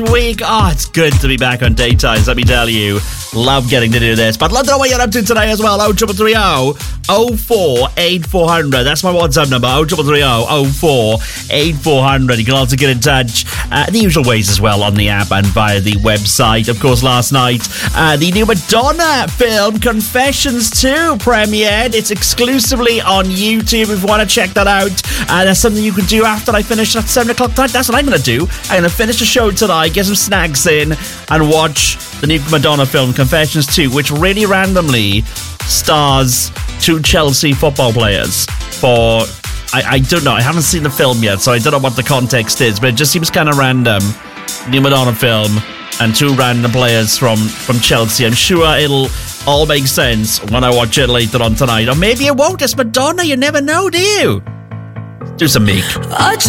week. Oh, it's good to be back on Daytimes, let me tell you. Love getting to do this. But love to know what you're up to today as well. 0330 04 8400. That's my WhatsApp number. 0330 04 8400. You can also get in touch the usual ways as well on the app and via the website. Of course, last night, the new Madonna film, Confessions 2, premiered. It's exclusively on YouTube if you want to check that out. That's something you can do after I finish at 7 o'clock tonight. That's what I'm going to do. I'm going to finish the show tonight, get some snacks in, and watch the new Madonna film, Confessions 2, which really randomly stars two Chelsea football players for... I don't know. I haven't seen the film yet, so I don't know what the context is, but it just seems kind of random. New Madonna film and two random players from Chelsea. I'm sure it'll all make sense when I watch it later on tonight. Or maybe it won't. It's Madonna. You never know, do you? Do some Meek.